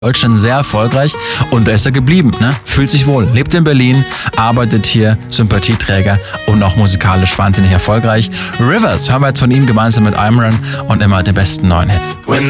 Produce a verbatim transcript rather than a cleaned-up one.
Deutschland sehr erfolgreich und da ist er geblieben, ne? Fühlt sich wohl, lebt in Berlin, arbeitet hier, Sympathieträger und auch musikalisch wahnsinnig erfolgreich. Rivers hören wir jetzt von ihm gemeinsam mit Imran und immer den besten neuen Hits. When